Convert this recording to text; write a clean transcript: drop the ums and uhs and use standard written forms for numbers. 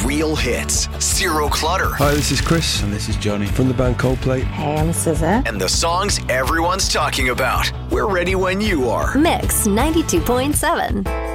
real hits, zero clutter. Hi, this is Chris. And this is Johnny. From the band Coldplay. Hey, I'm SZA. And the songs everyone's talking about. We're ready when you are. Mix 92.7.